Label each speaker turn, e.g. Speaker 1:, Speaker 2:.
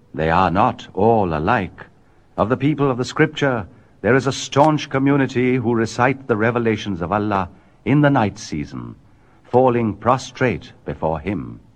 Speaker 1: They are not all alike. Of the people of the Scripture, there is a staunch community who recite the revelations of Allah in the night season, falling prostrate before Him.